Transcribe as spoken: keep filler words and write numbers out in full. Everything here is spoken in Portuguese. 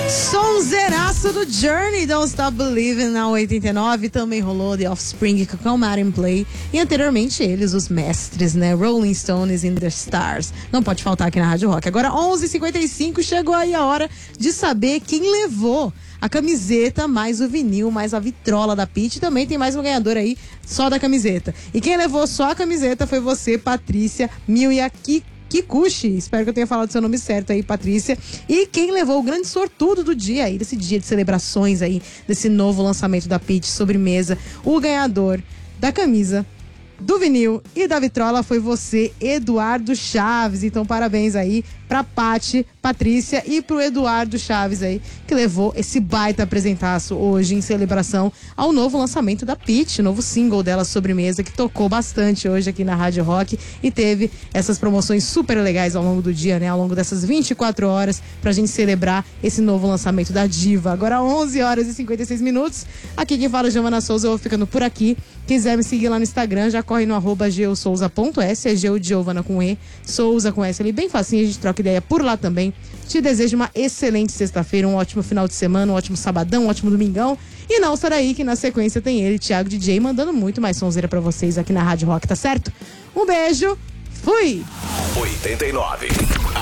Sonzeiraço do Journey, Don't Stop Believing, na oitenta e nove. Também rolou The Offspring com Come Out and Play. E anteriormente eles, os mestres, né? Rolling Stones in the Stars. Não pode faltar aqui na Rádio Rock. Agora, onze e cinquenta e cinco, chegou aí a hora de saber quem levou a camiseta, mais o vinil, mais a vitrola da Pitty. Também tem mais um ganhador aí, só da camiseta. E quem levou só a camiseta foi você, Patrícia Miyaki Kikuchi. Espero que eu tenha falado o seu nome certo aí, Patrícia. E quem levou o grande sortudo do dia aí, desse dia de celebrações aí, desse novo lançamento da Pitty, sobremesa, o ganhador da camisa, do vinil e da vitrola foi você, Eduardo Chaves. Então parabéns aí pra Paty, Patrícia e pro Eduardo Chaves aí, que levou esse baita apresentaço hoje em celebração ao novo lançamento da Pitty, novo single dela, Sobremesa, que tocou bastante hoje aqui na Rádio Rock e teve essas promoções super legais ao longo do dia, né? Ao longo dessas vinte e quatro horas pra gente celebrar esse novo lançamento da diva. Agora onze horas e cinquenta e seis minutos. Aqui quem fala é Giovana Souza, eu vou ficando por aqui. Quiser me seguir lá no Instagram, já corre no arroba geosouza ponto s, é Geo de Giovana com E, Souza com S ali, bem facinho, a gente troca ideia por lá também. Te desejo uma excelente sexta-feira, um ótimo final de semana, um ótimo sabadão, um ótimo domingão. E não sai daí que na sequência tem ele, Thiago D J, mandando muito mais sonzeira pra vocês aqui na Rádio Rock, tá certo? Um beijo, fui! oitenta e nove